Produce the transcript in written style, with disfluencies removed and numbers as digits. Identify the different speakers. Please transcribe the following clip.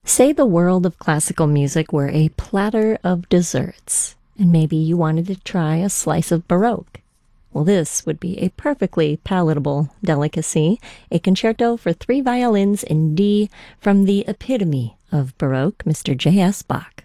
Speaker 1: Say the world of classical music were a platter of desserts, and maybe you wanted to try a slice of Baroque. Well, this would be a perfectly palatable delicacy, a concerto for three violins in D from the epitome of Baroque, Mr. J.S. Bach.